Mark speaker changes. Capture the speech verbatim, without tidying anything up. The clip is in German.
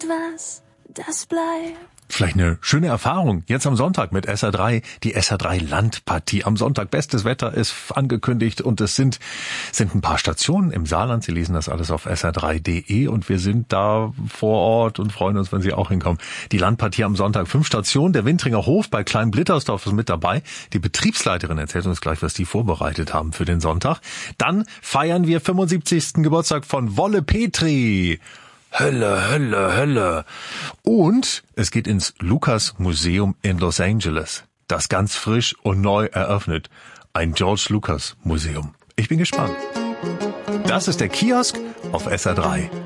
Speaker 1: etwas, das bleibt.
Speaker 2: Vielleicht eine schöne Erfahrung. Jetzt am Sonntag mit S R drei, die S R drei Landpartie. Am Sonntag bestes Wetter ist angekündigt und es sind sind ein paar Stationen im Saarland. Sie lesen das alles auf S R drei Punkt de und wir sind da vor Ort und freuen uns, wenn Sie auch hinkommen. Die Landpartie am Sonntag, fünf Stationen. Der Wintringer Hof bei Klein-Blittersdorf ist mit dabei. Die Betriebsleiterin erzählt uns gleich, was die vorbereitet haben für den Sonntag. Dann feiern wir fünfundsiebzigsten Geburtstag von Wolle Petri. Hölle, Hölle, Hölle. Und es geht ins Lucas Museum in Los Angeles. Das ganz frisch und neu eröffnet. Ein George Lucas Museum. Ich bin gespannt. Das ist der Kiosk auf S R drei.